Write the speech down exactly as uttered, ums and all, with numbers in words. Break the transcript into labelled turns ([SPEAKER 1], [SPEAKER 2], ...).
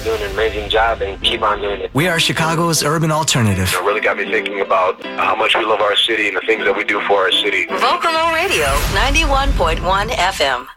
[SPEAKER 1] doing an amazing job and keep on doing it.
[SPEAKER 2] We are Chicago's urban alternative.
[SPEAKER 1] It really got me thinking about how much we love our city and the things that we do for our city.
[SPEAKER 3] Vocalo Radio, ninety-one point one F M.